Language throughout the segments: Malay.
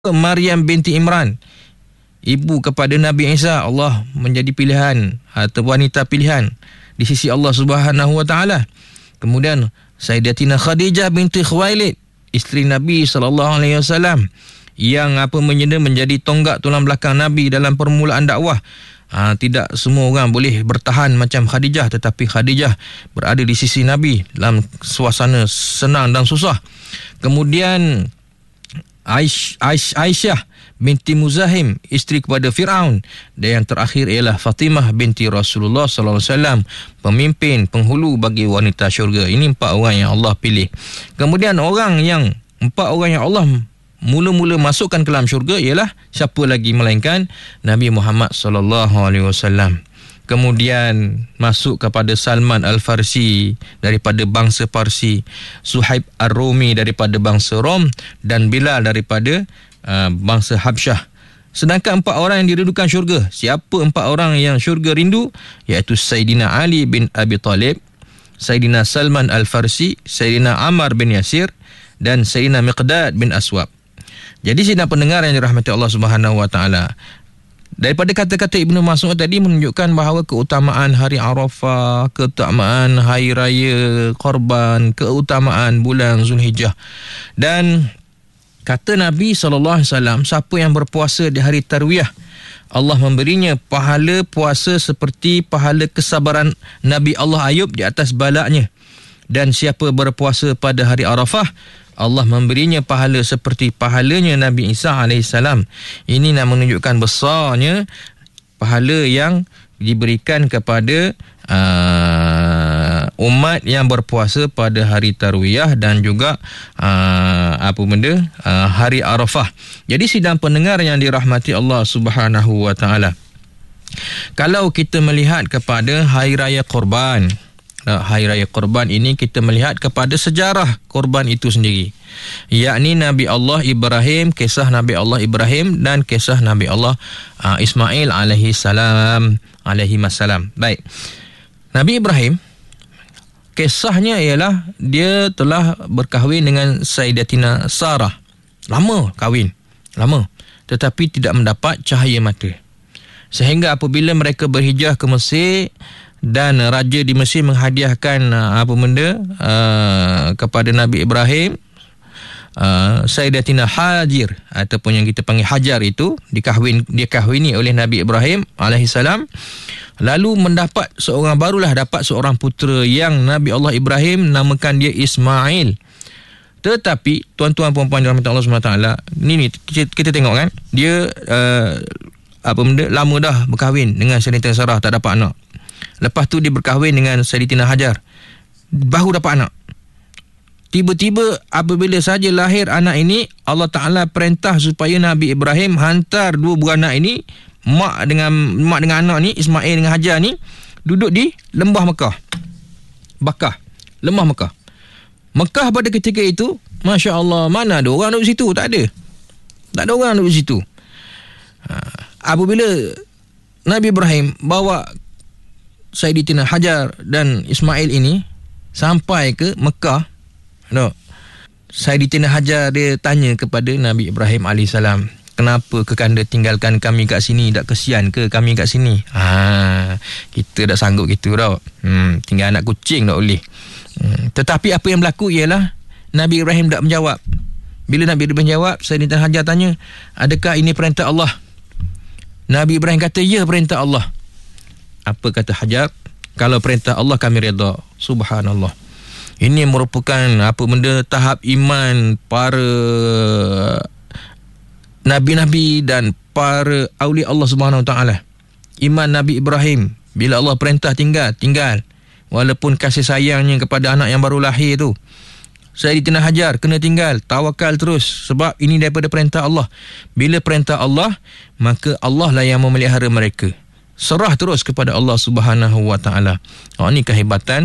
Maryam binti Imran, ibu kepada Nabi Isa, Allah menjadi pilihan atau wanita pilihan di sisi Allah Subhanahu wa taala. Kemudian Sayyidatina Khadijah binti Khuwailid, isteri Nabi sallallahu alaihi wasallam, yang menjadi tonggak tulang belakang Nabi dalam permulaan dakwah. Tidak semua orang boleh bertahan macam Khadijah, tetapi Khadijah berada di sisi Nabi dalam suasana senang dan susah. Kemudian Aisyah binti Muzahim, isteri kepada Fir'aun. Dan yang terakhir ialah Fatimah binti Rasulullah sallallahu alaihi wasallam, pemimpin penghulu bagi wanita syurga. Ini 4 orang yang Allah pilih. Kemudian 4 orang yang Allah mula-mula masukkan ke dalam syurga ialah siapa lagi melainkan Nabi Muhammad sallallahu alaihi wasallam. Kemudian masuk kepada Salman Al-Farsi daripada bangsa Parsi, Suhaib Ar-Rumi daripada bangsa Rom, dan Bilal daripada bangsa Habsyah. Sedangkan 4 orang yang dirindukan syurga, siapa 4 orang yang syurga rindu? Iaitu Sayyidina Ali bin Abi Talib, Sayyidina Salman Al-Farsi, Sayyidina Ammar bin Yasir, dan Sayyidina Miqdad bin Aswab. Jadi sidang pendengar yang dirahmati Allah Subhanahu wa taala, daripada kata-kata Ibnu Mas'ud tadi menunjukkan bahawa keutamaan hari Arafah, keutamaan hari raya Korban, keutamaan bulan Zulhijjah. Dan kata Nabi SAW, siapa yang berpuasa di hari Tarwiyah, Allah memberinya pahala puasa seperti pahala kesabaran Nabi Allah Ayub di atas balaknya. Dan siapa berpuasa pada hari Arafah, Allah memberinya pahala seperti pahalanya Nabi Isa AS. Ini nak menunjukkan besarnya pahala yang diberikan kepada umat yang berpuasa pada hari Tarwiyah dan juga hari Arafah. Jadi sidang pendengar yang dirahmati Allah Subhanahu wa taala, kalau kita melihat kepada hari raya Korban, hari raya Korban ini kita melihat kepada sejarah korban itu sendiri, yakni Nabi Allah Ibrahim, kisah Nabi Allah Ibrahim dan kisah Nabi Allah Ismail alaihi salam. Baik, Nabi Ibrahim, kisahnya ialah dia telah berkahwin dengan Sayyidatina Sarah. Lama kahwin, tetapi tidak mendapat cahaya mata. Sehingga apabila mereka berhijrah ke Mesir dan raja di Mesir menghadiahkan kepada Nabi Ibrahim, Sayyidatina Hajar ataupun yang kita panggil Hajar itu dikahwini oleh Nabi Ibrahim alaihissalam. Lalu dapat seorang putera yang Nabi Allah Ibrahim namakan dia Ismail. Tetapi tuan-tuan puan-puan dirahmati Allah SWT, ni kita tengok kan, dia lama dah berkahwin dengan Sayyidatina Sarah, tak dapat anak. Lepas tu dia berkahwin dengan Sayyidatina Hajar, baru dapat anak. Tiba-tiba apabila saja lahir anak ini, Allah Ta'ala perintah supaya Nabi Ibrahim hantar 2 beranak ini, mak dengan anak ni, Ismail dengan Hajar ni, duduk di lembah Mekah, lembah Mekah. Mekah pada ketika itu, Masya Allah, mana ada orang duduk situ? Tak ada orang duduk situ. Apabila Nabi Ibrahim bawa Sayyidatina Hajar dan Ismail ini sampai ke Mekah, Sayyidatina Hajar dia tanya kepada Nabi Ibrahim AS, kenapa kekanda tinggalkan kami kat sini? Tak kesian ke kami kat sini? Kita tak sanggup gitu tau. Tinggal anak kucing tak boleh. Tetapi apa yang berlaku ialah Nabi Ibrahim tak menjawab. Bila Nabi Ibrahim jawab, Sayyidatina Hajar tanya, adakah ini perintah Allah? Nabi Ibrahim kata, ya, perintah Allah. Apa kata Hajar? Kalau perintah Allah kami redha. Subhanallah. Ini merupakan tahap iman para nabi-nabi dan para awliya Allah Subhanahu Wa Taala. Iman Nabi Ibrahim, bila Allah perintah tinggal. Walaupun kasih sayangnya kepada anak yang baru lahir tu, Sayyidatina Hajar kena tinggal, tawakal terus, sebab ini daripada perintah Allah. Bila perintah Allah, maka Allah lah yang memelihara mereka. Serah terus kepada Allah Subhanahu Wa Taala. Ini kehebatan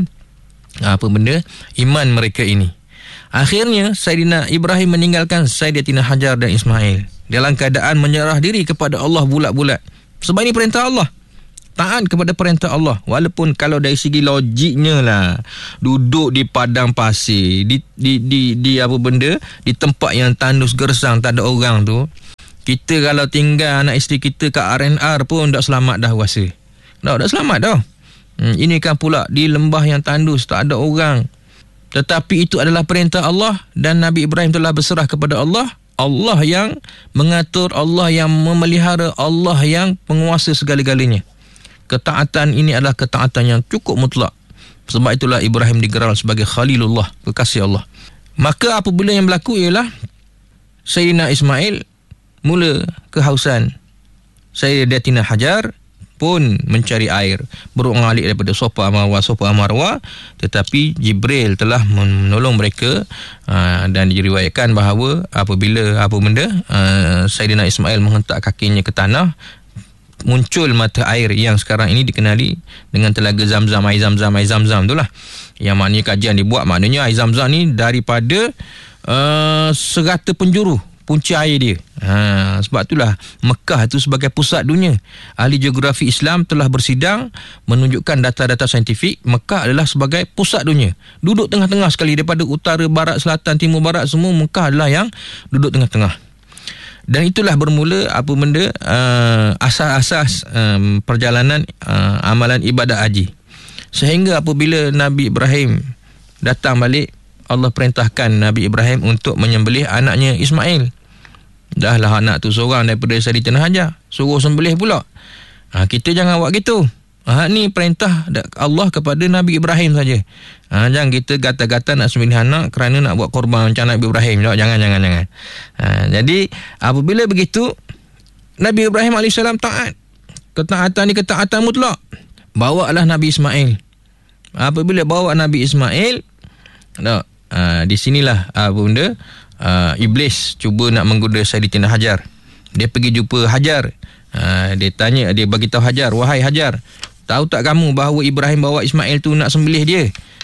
iman mereka ini. Akhirnya Sayyidina Ibrahim meninggalkan Sayyidatina Hajar dan Ismail dalam keadaan menyerah diri kepada Allah bulat-bulat. Sebab ini perintah Allah. taat kepada perintah Allah. Walaupun kalau dari segi logiknya lah, duduk di padang pasir, di apa benda, di tempat yang tandus gersang, tak ada orang tu, kita kalau tinggal anak isteri kita kat R&R pun tak selamat dah rasa. Tak selamat dah. Ini kan pula di lembah yang tandus, tak ada orang. Tetapi itu adalah perintah Allah dan Nabi Ibrahim telah berserah kepada Allah. Allah yang mengatur, Allah yang memelihara, Allah yang penguasa segala-galanya. Ketaatan ini adalah ketaatan yang cukup mutlak. Sebab itulah Ibrahim digelar sebagai Khalilullah, kekasih Allah. Maka apabila yang berlaku ialah Sayyidina Ismail mula kehausan. Sayyidatina Hajar pun mencari air, berulang-alik daripada sofa Marwah, tetapi Jibril telah menolong mereka, dan diriwayatkan bahawa apabila Sayyidina Ismail menghentak kakinya ke tanah, muncul mata air yang sekarang ini dikenali dengan telaga Zamzam, air Zamzam itulah. Yang maknanya kajian dibuat, maknanya air Zamzam ni daripada serata penjuru punca air dia. Sebab itulah Mekah itu sebagai pusat dunia. Ahli geografi Islam telah bersidang menunjukkan data-data saintifik. Mekah adalah sebagai pusat dunia. Duduk tengah-tengah sekali, daripada utara, barat, selatan, timur, barat, semua Mekah adalah yang duduk tengah-tengah. Dan itulah bermula asas-asas perjalanan amalan ibadat haji. Sehingga apabila Nabi Ibrahim datang balik, Allah perintahkan Nabi Ibrahim untuk menyembelih anaknya Ismail. Dahlah anak tu seorang daripada Sayyidatina Hajar, suruh sembelih pula. Kita jangan buat gitu. Ni perintah Allah kepada Nabi Ibrahim saja. Jangan kita gata-gata nak sembelih anak kerana nak buat korban macam Nabi Ibrahim. Jangan. Jadi apabila begitu, Nabi Ibrahim AS taat. Ketaatan ni ketaatan mutlak. Bawalah Nabi Ismail. Apabila bawa Nabi Ismail, di sinilah Iblis cuba nak menggoda Sayyidatina Hajar. Dia pergi jumpa Hajar. Dia tanya, dia bagi tahu Hajar, wahai Hajar, tahu tak kamu bahawa Ibrahim bawa Ismail tu nak sembelih dia?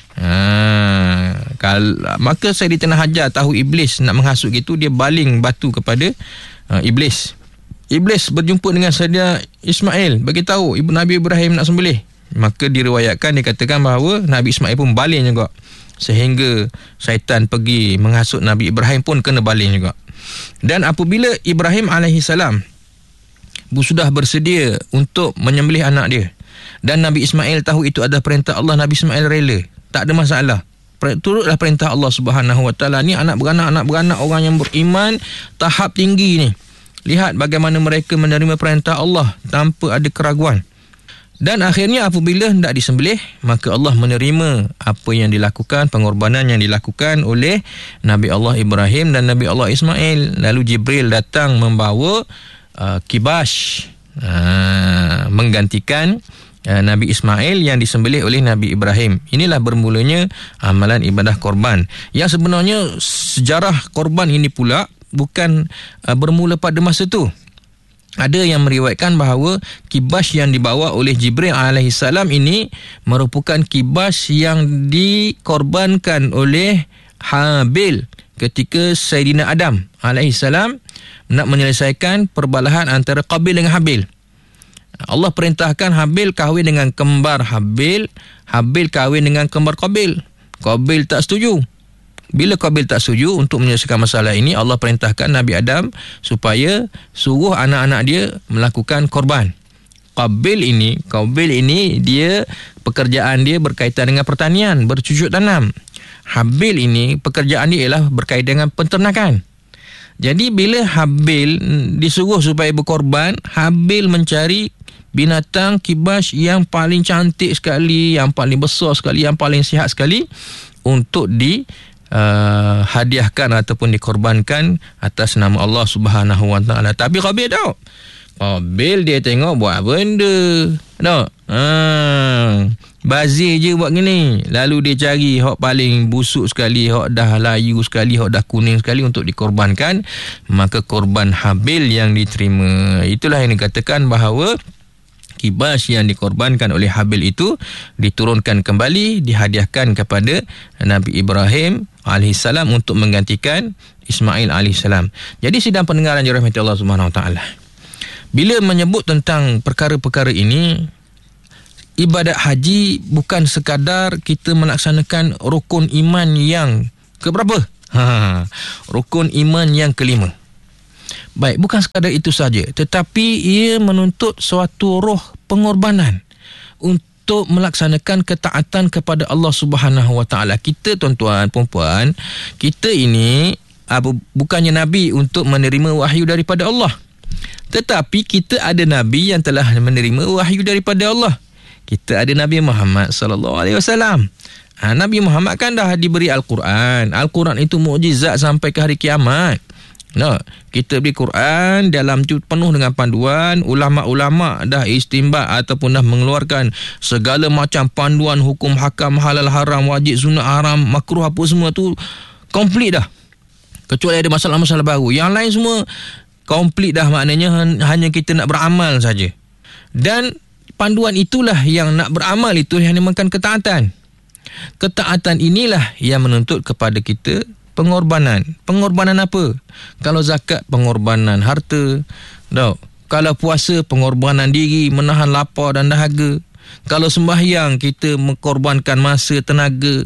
Maka Sayyidatina Hajar tahu Iblis nak menghasut gitu, dia baling batu kepada Iblis. Iblis berjumpa dengan Sayyidina Ismail, bagi tahu Nabi Ibrahim nak sembelih. Maka diriwayatkan, dikatakan bahawa Nabi Ismail pun baling juga, sehingga syaitan pergi menghasut Nabi Ibrahim pun kena baling juga. Dan apabila Ibrahim AS sudah bersedia untuk menyembelih anak dia, dan Nabi Ismail tahu itu adalah perintah Allah, Nabi Ismail rela, tak ada masalah. Turutlah perintah Allah Subhanahu Wa Taala. Ni anak beranak orang yang beriman tahap tinggi ni. Lihat bagaimana mereka menerima perintah Allah tanpa ada keraguan. Dan akhirnya apabila hendak disembelih, maka Allah menerima apa yang dilakukan, pengorbanan yang dilakukan oleh Nabi Allah Ibrahim dan Nabi Allah Ismail. Lalu Jibril datang membawa kibash, menggantikan Nabi Ismail yang disembelih oleh Nabi Ibrahim. Inilah bermulanya amalan ibadah korban. Yang sebenarnya sejarah korban ini pula bukan bermula pada masa tu. Ada yang meriwayatkan bahawa kibas yang dibawa oleh Jibril alaihissalam ini merupakan kibas yang dikorbankan oleh Habil ketika Sayyidina Adam alaihissalam nak menyelesaikan perbalahan antara Qabil dengan Habil. Allah perintahkan Habil kahwin dengan kembar Habil, Habil kahwin dengan kembar Qabil. Qabil tak setuju. Bila Qabil tak setuju untuk menyelesaikan masalah ini, Allah perintahkan Nabi Adam supaya suruh anak-anak dia melakukan korban. Qabil ini dia pekerjaan dia berkaitan dengan pertanian, bercucuk tanam. Habil ini pekerjaan dia ialah berkaitan dengan penternakan. Jadi bila Habil disuruh supaya berkorban, Habil mencari binatang kibas yang paling cantik sekali, yang paling besar sekali, yang paling sihat sekali untuk hadiahkan ataupun dikorbankan atas nama Allah Subhanahu Wa Taala. Tapi Qabil tahu, Qabil dia tengok buat benda, bazir je buat gini. Lalu dia cari hak paling busuk sekali, hak dah layu sekali, hak dah kuning sekali untuk dikorbankan. Maka korban Habil yang diterima. Itulah yang dikatakan bahawa kibas yang dikorbankan oleh Habil itu diturunkan kembali, dihadiahkan kepada Nabi Ibrahim alaihissalam untuk menggantikan Ismail alaihissalam. Jadi sidang pendengaran dirahmati Allah Subhanahu Wa Taala, bila menyebut tentang perkara-perkara ini, ibadat haji bukan sekadar kita melaksanakan rukun iman yang keberapa? Rukun iman yang kelima. Baik, bukan sekadar itu saja, tetapi ia menuntut suatu roh pengorbanan untuk melaksanakan ketaatan kepada Allah Subhanahu Wa Taala. Kita, tuan-tuan, puan-puan, kita ini bukannya nabi untuk menerima wahyu daripada Allah, tetapi kita ada nabi yang telah menerima wahyu daripada Allah. Kita ada Nabi Muhammad sallallahu alaihi wasallam. Nabi Muhammad kan dah diberi Al-Quran. Al-Quran itu mukjizat sampai ke hari kiamat. Kita beri Quran dalam tu penuh dengan panduan. Ulama-ulama dah istimbat ataupun dah mengeluarkan segala macam panduan hukum hakam, halal haram, wajib sunat, haram, makruh, apa semua tu komplit dah. Kecuali ada masalah-masalah baru. Yang lain semua komplit dah, maknanya hanya kita nak beramal saja. Dan panduan itulah yang nak beramal itu yang dinamakan ketaatan. Ketaatan inilah yang menuntut kepada kita pengorbanan. Pengorbanan apa? Kalau zakat, pengorbanan harta. Kalau puasa, pengorbanan diri, menahan lapar dan dahaga. Kalau sembahyang, kita mengorbankan masa, tenaga.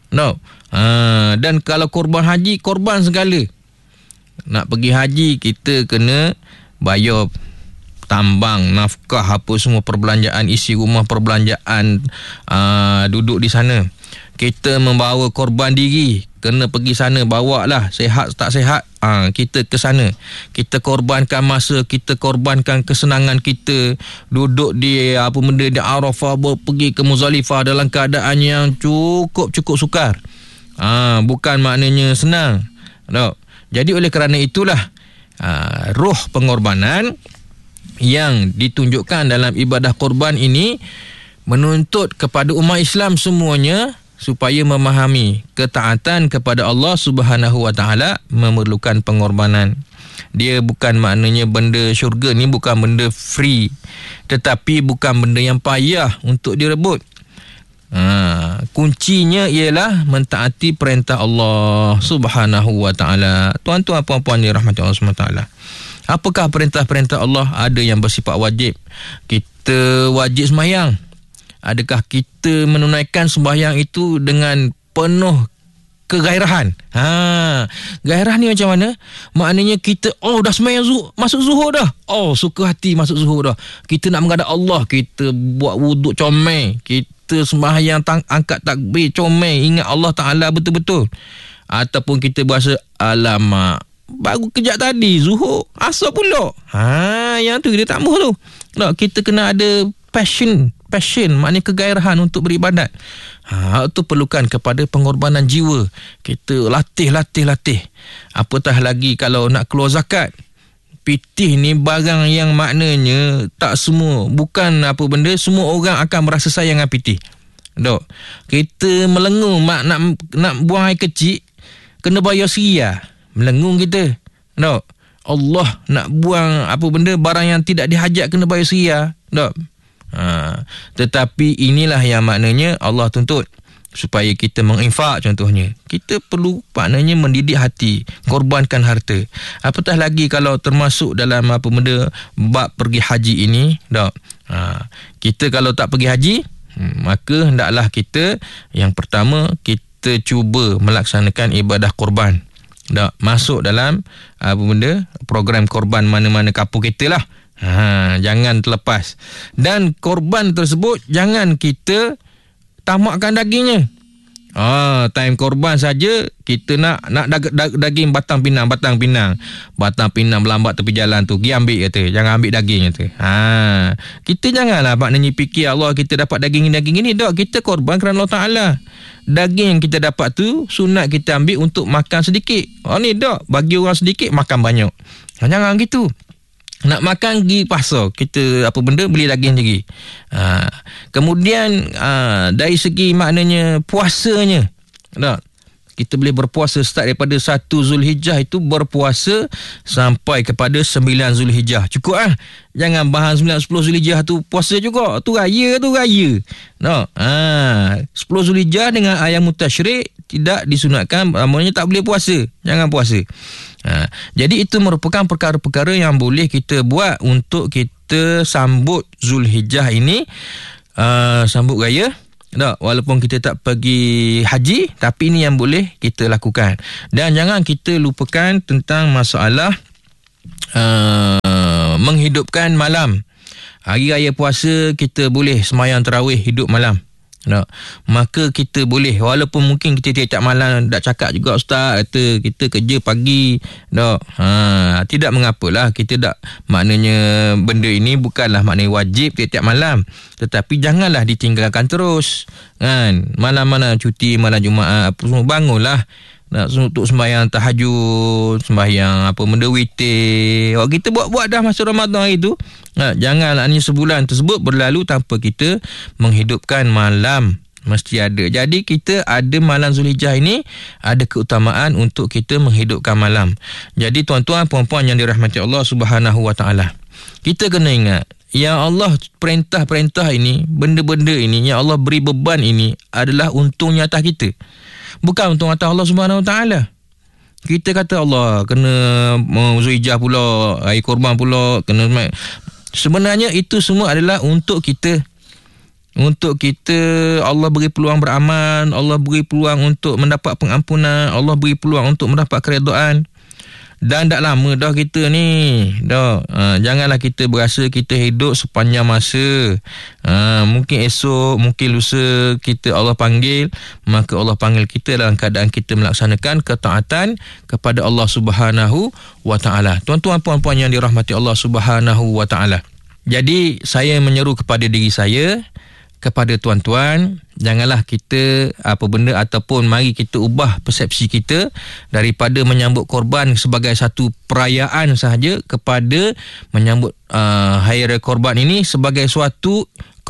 Dan kalau korban haji, korban segala. Nak pergi haji, kita kena bayar tambang, nafkah, apa semua, perbelanjaan, isi rumah, perbelanjaan, duduk di sana. Kita membawa korban diri, kena pergi sana, bawa lah, sehat tak sehat, kita ke sana. Kita korbankan masa, kita korbankan kesenangan kita, duduk di di Arafah, pergi ke Muzdalifah dalam keadaan yang cukup sukar. Bukan maknanya senang. Jadi oleh kerana itulah roh pengorbanan yang ditunjukkan dalam ibadah korban ini menuntut kepada umat Islam semuanya supaya memahami ketaatan kepada Allah Subhanahu Wa Taala memerlukan pengorbanan. Dia bukan maknanya benda syurga ni bukan benda free, tetapi bukan benda yang payah untuk direbut. Kuncinya ialah mentaati perintah Allah Subhanahu Wa Taala. Tuan-tuan, puan-puan dirahmati Allah Subhanahu Wa Taala. Apakah perintah-perintah Allah? Ada yang bersifat wajib. Kita wajib sembahyang. Adakah kita menunaikan sembahyang itu dengan penuh kegairahan? Gairah ni macam mana? Maknanya kita dah sembahyang masuk zuhur dah. Suka hati masuk zuhur dah. Kita nak menghadap Allah, kita buat wuduk comel, kita sembahyang angkat takbir comel, ingat Allah Taala betul-betul. Ataupun kita berasa alamak, baru kejap tadi zuhur, asar pula. Yang tu dia tambah tu. Kita kena ada passion, maknanya kegairahan untuk beribadat. Itu perlukan kepada pengorbanan jiwa. Kita latih. Apatah lagi kalau nak keluar zakat. Pitih ni barang yang maknanya tak semua, bukan apa benda, semua orang akan merasa sayang dengan pitih. Kita melengung nak buang air kecil, kena bayar seria. Melengung kita. Allah nak buang apa benda, barang yang tidak dihajat, kena bayar seria. Tetapi inilah yang maknanya Allah tuntut supaya kita menginfak. Contohnya, kita perlu maknanya mendidik hati, korbankan harta. Apatah lagi kalau termasuk dalam apa benda bab pergi haji ini. Kita kalau tak pergi haji, maka hendaklah kita yang pertama kita cuba melaksanakan ibadah korban. Masuk dalam apa benda program korban mana-mana kampung kita lah. Jangan terlepas. Dan korban tersebut jangan kita tamakkan dagingnya. Time korban saja kita nak daging batang pinang melambat tepi jalan tu, pergi ambil kata, jangan ambil daging kata. Kita janganlah maknanya fikir Allah kita dapat daging ini. Kita korban kerana Allah Taala. Daging yang kita dapat tu sunat kita ambil untuk makan sedikit. Ni bagi orang sedikit makan banyak. Jangan gitu. Nak makan pergi pasar, kita apa benda beli daging lagi. Kemudian dari segi maknanya puasanya, kita boleh berpuasa start daripada 1 Zulhijjah itu berpuasa sampai kepada 9 Zulhijjah. Cukup jangan bahan 9 10 Zulhijjah tu puasa juga. Tu raya. 10 Zulhijjah dengan ayam mutasyrik tidak disunatkan, maknanya tak boleh puasa. Jangan puasa. Jadi itu merupakan perkara-perkara yang boleh kita buat untuk kita sambut Zulhijjah ini sambut raya. Tak, walaupun kita tak pergi haji, tapi ini yang boleh kita lakukan. Dan jangan kita lupakan tentang masalah menghidupkan malam. Hari raya puasa kita boleh sembahyang tarawih hidup malam. Tak, maka kita boleh, walaupun mungkin kita tiap malam dak cakap juga ustaz, kata kita kerja pagi, tak, tidak mengapalah, kita dak, maknanya benda ini bukanlah maknanya wajib tiap malam, tetapi janganlah ditinggalkan terus kan. Malam-malam cuti, malam Jumaat apa semua, bangunlah untuk sembahyang tahajud, sembahyang benda witir. Kita buat dah masa Ramadan hari tu. Janganlah hanya sebulan tersebut berlalu tanpa kita menghidupkan malam. Mesti ada. Jadi kita ada malam Zulhijjah ini, ada keutamaan untuk kita menghidupkan malam. Jadi tuan-tuan puan-puan yang dirahmati Allah Subhanahu Wa Taala, kita kena ingat, yang Allah perintah-perintah ini, benda-benda ini yang Allah beri beban ini adalah untungnya atas kita, bukan untuk atas Allah Subhanahu Wa Taala. Kita kata Allah kena Zulhijjah pula, hari korban pula kena. Sebenarnya itu semua adalah untuk kita. Untuk kita, Allah beri peluang beramal, Allah beri peluang untuk mendapat pengampunan, Allah beri peluang untuk mendapat keredaan. Dan tak lama dah kita ni. Dah. Janganlah kita berasa kita hidup sepanjang masa. Mungkin esok, mungkin lusa kita Allah panggil, maka Allah panggil kita dalam keadaan kita melaksanakan ketaatan kepada Allah Subhanahu Wa Taala. Tuan-tuan puan-puan yang dirahmati Allah Subhanahu Wa Taala. Jadi saya menyeru kepada diri saya, kepada tuan-tuan, janganlah kita ataupun mari kita ubah persepsi kita daripada menyambut korban sebagai satu perayaan sahaja kepada menyambut hari raya korban ini sebagai suatu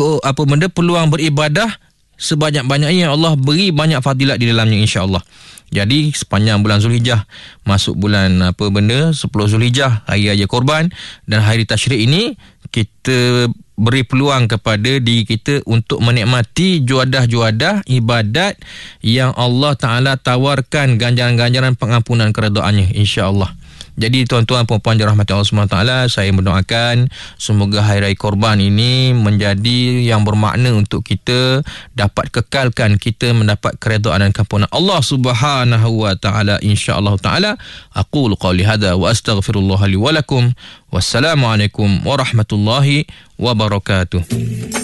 peluang beribadah sebanyak-banyaknya yang Allah beri banyak fadilat di dalamnya, insya-Allah. Jadi sepanjang bulan Zulhijjah, masuk bulan 10 Zulhijjah, hari raya korban dan hari tasyrik ini, kita beri peluang kepada diri kita untuk menikmati juadah-juadah ibadat yang Allah Ta'ala tawarkan ganjaran-ganjaran pengampunan keredaannya, insya-Allah. Jadi tuan-tuan puan-puan dirahmati Allah SWT, saya mendoakan semoga hari raya korban ini menjadi yang bermakna untuk kita, dapat kekalkan kita mendapat keredaan dan kampunan Allah Subhanahu Wa Taala, insya-Allah taala. Aqulu qawli hadza wa astaghfirullah li wa lakum. Wassalamualaikum warahmatullahi wabarakatuh.